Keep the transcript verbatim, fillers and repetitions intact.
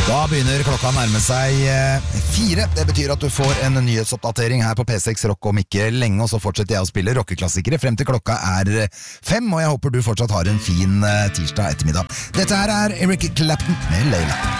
Da begynner klokka å nærme seg eh, fire. Det betyr at du får en nyhetsoppdatering her på P seks Rock om ikke lenge, og så fortsetter jeg å spille rockeklassikere frem til klokka er fem, og jeg håper du fortsatt har en fin eh, tirsdag ettermiddag. Dette her er Eric Clapton med Leila.